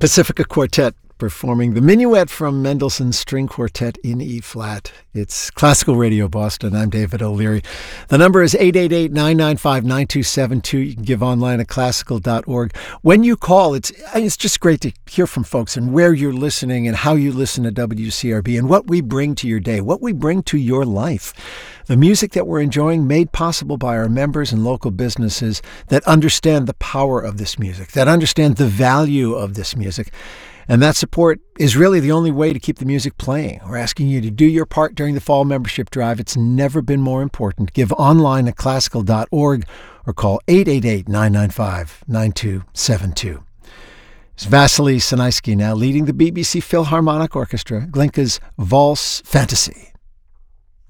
Pacifica Quartet performing the Minuet from Mendelssohn's String Quartet in E-flat. It's Classical Radio Boston. I'm David O'Leary. The number is 888-995-9272. You can give online at classical.org. When you call, it's just great to hear from folks and where you're listening and how you listen to WCRB and what we bring to your day, what we bring to your life. The music that we're enjoying made possible by our members and local businesses that understand the power of this music, that understand the value of this music. And that support is really the only way to keep the music playing. We're asking you to do your part during the fall membership drive. It's never been more important. Give online at classical.org or call 888-995-9272. It's Vasily Sinaisky now leading the BBC Philharmonic Orchestra, Glinka's Valse Fantasy.